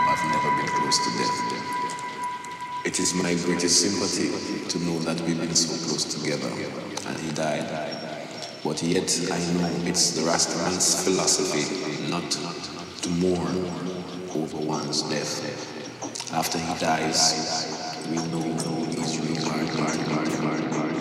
I've never been close to death. It is my greatest sympathy to know that we've been so close together and he died. But yet I know it's the Rastaman's philosophy not to mourn over one's death. After he dies, we know he's reincarnated.